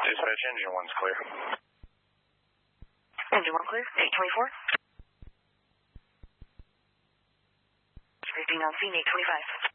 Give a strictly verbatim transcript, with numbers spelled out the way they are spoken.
Dispatch, engine one's clear. Engine one clear, eight twenty-four. Repeating on scene, eight twenty-five.